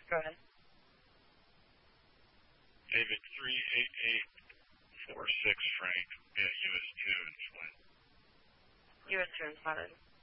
Go ahead. David 38846 Frank, US 2 in Flint. US 2 in Flint.